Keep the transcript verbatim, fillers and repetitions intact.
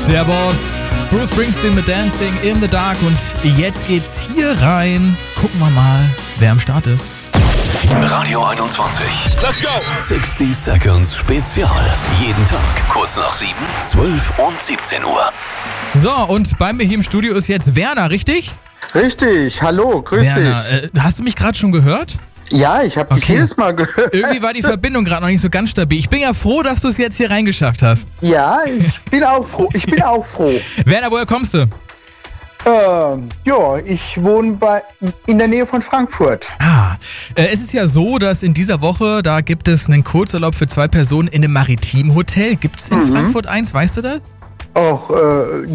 Der Boss, Bruce Springsteen mit Dancing in the Dark und jetzt geht's hier rein. Gucken wir mal, wer am Start ist. Radio einundzwanzig. Let's go! sechzig Seconds Spezial. Jeden Tag kurz nach sieben, zwölf und siebzehn Uhr. So, und bei mir hier im Studio ist jetzt Werner, richtig? Richtig, hallo, grüß Werner, dich. äh, hast du mich gerade schon gehört? Ja, ich habe dich Okay. jedes Mal gehört. Irgendwie war die Verbindung gerade noch nicht so ganz stabil. Ich bin ja froh, dass du es jetzt hier reingeschafft hast. Ja, ich bin auch froh. Ich bin auch froh. Werner, woher kommst du? Ähm, ja, ich wohne bei, in der Nähe von Frankfurt. Ah, äh, es ist ja so, dass in dieser Woche, da gibt es einen Kurzurlaub für zwei Personen in einem Maritim Hotel. Gibt es in Mhm. Frankfurt eins, weißt du das? Auch, äh,